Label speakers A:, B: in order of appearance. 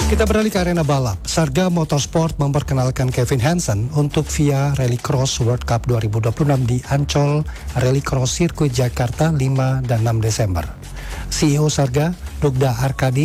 A: Kita beralih ke arena balap. Sarga Motorsport memperkenalkan Kevin Hansen untuk VIA Rallycross World Cup 2026 di Ancol Rallycross Sirkuit Jakarta 5 dan 6 Desember. CEO Sarga, Dugda Arkadi,